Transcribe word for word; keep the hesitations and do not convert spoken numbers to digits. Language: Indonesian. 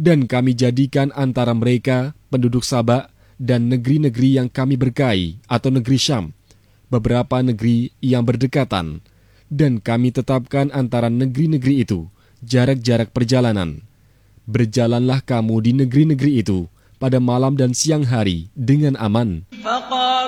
Dan kami jadikan antara mereka penduduk Saba dan negeri-negeri yang kami berkahi atau negeri Syam, beberapa negeri yang berdekatan, dan kami tetapkan antara negeri-negeri itu jarak-jarak perjalanan. Berjalanlah kamu di negeri-negeri itu pada malam dan siang hari dengan aman.